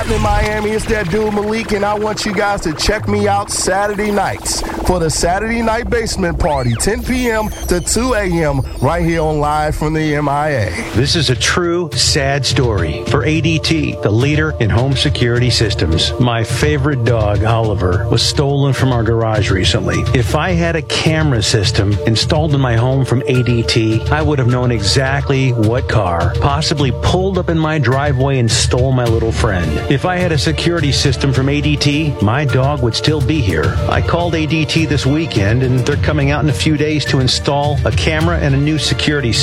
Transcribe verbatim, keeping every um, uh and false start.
happening, Miami? It's that dude Malik, and I want you guys to check me out Saturday nights for the Saturday Night Basement Party, ten p.m. to two a.m. right here on Live from the M I A. This is a true sad story for A D T, the leader in home security systems. My favorite dog, Oliver, was stolen from our garage recently. If I had a camera system installed in my home from A D T, I would have known exactly what car possibly pulled up in my driveway and stole my little friend. If I had a security system from A D T, my dog would still be here. I called A D T this weekend, and they're coming out in a few days to install a camera and a new security system.